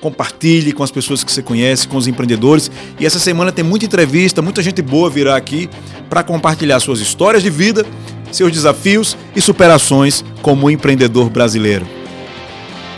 compartilhe com as pessoas que você conhece, com os empreendedores. E essa semana tem muita entrevista, muita gente boa virá aqui para compartilhar suas histórias de vida, seus desafios e superações como empreendedor brasileiro.